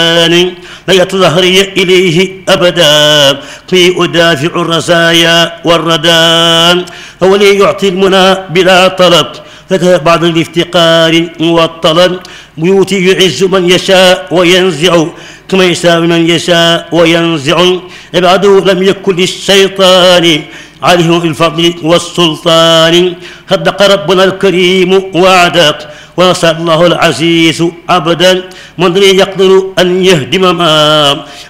لا ظهري إليه أبدا في أدافع الرزايا والردان هو لي يعطي المنى بلا طلب فك بعض الافتقار والطلب بيوتي يعز من يشاء وينزع كما يشاء من يشاء وينزع عباده لم يكن للشيطان عليهم الفضل والسلطان صدق ربنا الكريم وعده ونصر الله العزيز عبدا من يقدر أن يهدم ما